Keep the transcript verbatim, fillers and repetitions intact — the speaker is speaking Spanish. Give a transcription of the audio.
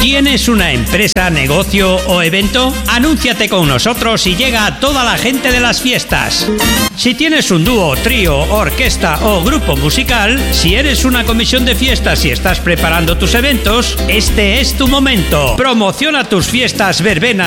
¿Tienes una empresa, negocio o evento? Anúnciate con nosotros y llega a toda la gente de las fiestas. Si tienes un dúo, trío, orquesta o grupo musical, si eres una comisión de fiestas y estás preparando tus eventos, este es tu momento. Promociona tus fiestas, verbenas